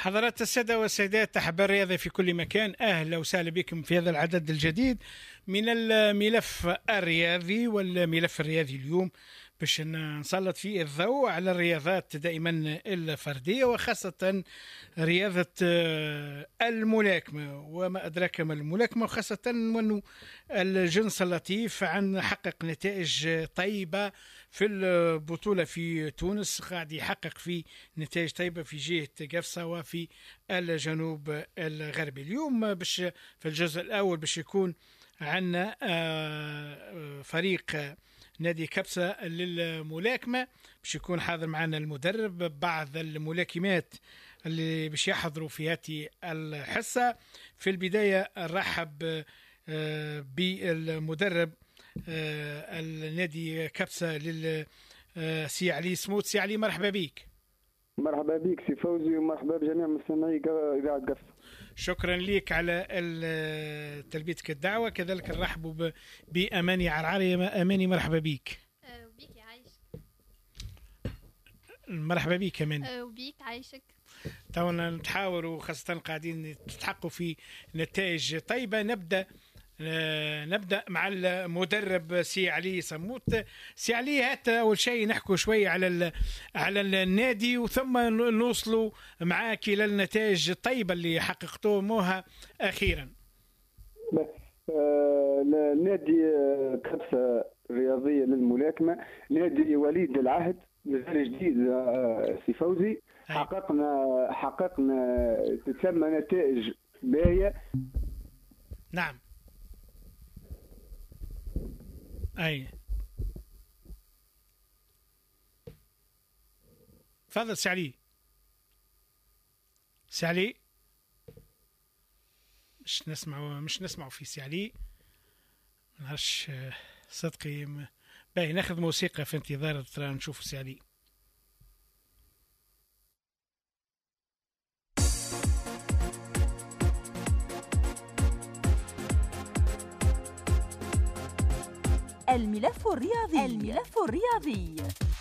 حضرات السادة والسيدات أحباء الرياضة في كل مكان، أهلا وسهلا بكم في هذا العدد الجديد من الملف الرياضي. والملف الرياضي اليوم باش نسلط فيه الضوء على الرياضات دائما الفردية، وخاصة رياضة الملاكمة وما أدراك ما الملاكمة، وخاصة أنه الجنس اللطيف عن حقق نتائج طيبة في البطولة في تونس، قاعد يحقق في نتائج طيبة في جهة قفصة وفي الجنوب الغربي. اليوم باش في الجزء الأول باش يكون عندنا فريق نادي كبسة للملاكمة، باش يكون حاضر معنا المدرب، بعض الملاكمات اللي باش يحضروا في هذه الحصة. في البداية نرحب بالمدرب النادي كبسة سي علي سموت. سي علي مرحبا بك. مرحبا بك سي فوزي، ومرحبا بجميع مستمعي إذاعة قفصة. شكرا لك على تلبيتك الدعوة، كذلك نرحب بأماني عرعري. أماني مرحبا بك. وبيك يعيشك. مرحبا بك أماني. وبيك عايشك. تونا نتحاوروا، خاصة قاعدين تتحققوا في نتائج طيبة. نبدأ مع المدرب سي علي سموت. سي علي، هات أول شيء نحكوا شوية على النادي، وثم نوصلوا معاك إلى النتائج الطيبة اللي حققتوها أخيرا. نادي كبسة الرياضية للملاكمة نادي وليد العهد، مازال جديد سي فوزي. حققنا تسمى نتائج باهية. نعم. أي تفضل سي علي. سي علي مش نسمعوا في سي علي، منعرفش صدقي. باهي ناخذ موسيقى في انتظار ترى نشوف سي علي. الملف الرياضي.